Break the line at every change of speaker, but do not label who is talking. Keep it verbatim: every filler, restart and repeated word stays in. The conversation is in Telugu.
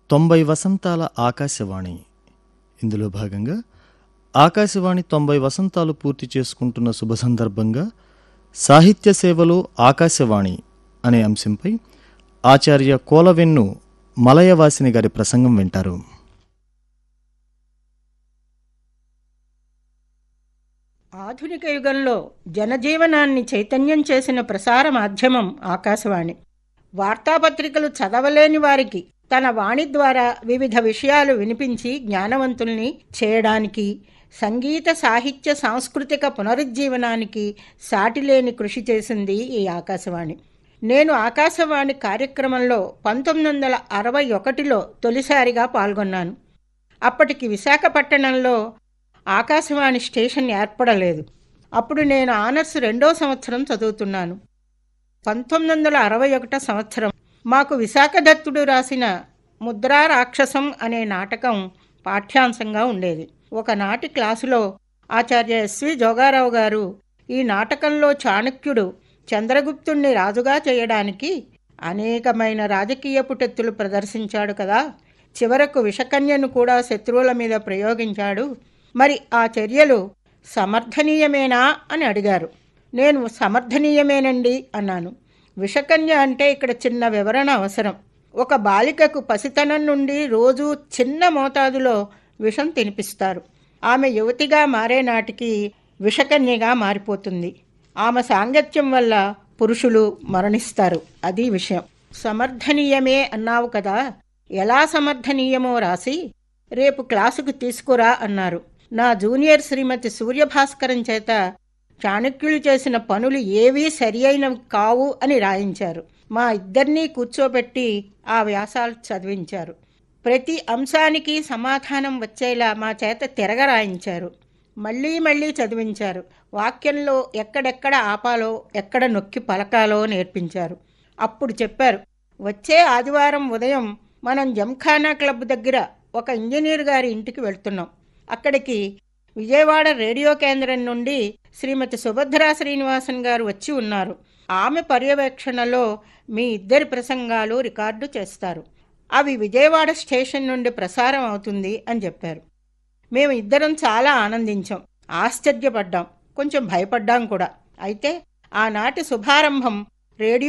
తొంభై వసంతాల ఆకాశవాణి. ఇందులో భాగంగా ఆకాశవాణి తొంభై వసంతాలు పూర్తి చేసుకుంటున్న శుభ సందర్భంగా సాహిత్య సేవలో ఆకాశవాణి అనే అంశంపై ఆచార్య కోలవెన్ను మలయవాసిని గారి ప్రసంగం వింటారు.
ఆధునిక యుగంలో జనజీవనాన్ని చైతన్యం చేసిన ప్రసార మాధ్యమం ఆకాశవాణి. వార్తాపత్రికలు చదవలేని వారికి తన వాణి ద్వారా వివిధ విషయాలు వినిపించి జ్ఞానవంతుల్ని చేయడానికి, సంగీత సాహిత్య సాంస్కృతిక పునరుజ్జీవనానికి సాటిలేని కృషి చేసింది ఈ ఆకాశవాణి. నేను ఆకాశవాణి కార్యక్రమంలో పంతొమ్మిది వందల అరవై ఒకటిలో తొలిసారిగా పాల్గొన్నాను. అప్పటికి విశాఖపట్టణంలో ఆకాశవాణి స్టేషన్ ఏర్పడలేదు. అప్పుడు నేను ఆనర్స్ రెండో సంవత్సరం చదువుతున్నాను. పంతొమ్మిది వందల అరవై ఒకటో సంవత్సరం మాకు విశాఖదత్తుడు రాసిన ముద్రా రాక్షసం అనే నాటకం పాఠ్యాంశంగా ఉండేది. ఒకనాటి క్లాసులో ఆచార్య ఎస్వి జోగారావు గారు ఈ నాటకంలో చాణక్యుడు చంద్రగుప్తుణ్ణి రాజుగా చేయడానికి అనేకమైన రాజకీయ పుటెత్తులు ప్రదర్శించాడు కదా, చివరకు విషకన్యను కూడా శత్రువుల మీద ప్రయోగించాడు, మరి ఆ చర్యలు సమర్థనీయమేనా అని అడిగారు. నేను సమర్థనీయమేనండి అన్నాను. విషకన్య అంటే ఇక్కడ చిన్న వివరణ అవసరం. ఒక బాలికకు పసితనం నుండి రోజు చిన్న మోతాదులో విషం తినిపిస్తారు. ఆమె యువతిగా మారే నాటికి విషకన్యగా మారిపోతుంది. ఆమె సాంగత్యం వల్ల పురుషులు మరణిస్తారు. అది విషయం. సమర్థనీయమే అన్నావు కదా, ఎలా సమర్థనీయమో రాసి రేపు క్లాసుకు తీసుకురా అన్నారు. నా జూనియర్ శ్రీమతి సూర్యభాస్కరం చేత చాణక్యులు చేసిన పనులు ఏవీ సరి అయినవి కావు అని రాయించారు. మా ఇద్దరినీ కూర్చోబెట్టి ఆ వ్యాసాలు చదివించారు. ప్రతి అంశానికి సమాధానం వచ్చేలా మా చేత తిరగ రాయించారు. మళ్ళీ మళ్ళీ చదివించారు. వాక్యంలో ఎక్కడెక్కడ ఆపాలో, ఎక్కడ నొక్కి పలకాలో నేర్పించారు. అప్పుడు చెప్పారు, వచ్చే ఆదివారం ఉదయం మనం జంఖానా క్లబ్ దగ్గర ఒక ఇంజనీర్ గారి ఇంటికి వెళ్తున్నాం. అక్కడికి విజయవాడ రేడియో కేంద్రం నుండి శ్రీమతి సుభద్రా శ్రీనివాసన్ గారు వచ్చి ఉన్నారు. ఆమె పర్యవేక్షణలో మీ ఇద్దరి ప్రసంగాలు రికార్డు చేస్తారు. అవి విజయవాడ స్టేషన్ నుండి ప్రసారం అవుతుంది అని చెప్పారు. మేము ఇద్దరం చాలా ఆనందించాం, ఆశ్చర్యపడ్డాం, కొంచెం భయపడ్డాం కూడా. అయితే ఆనాటి శుభారంభం రేడియో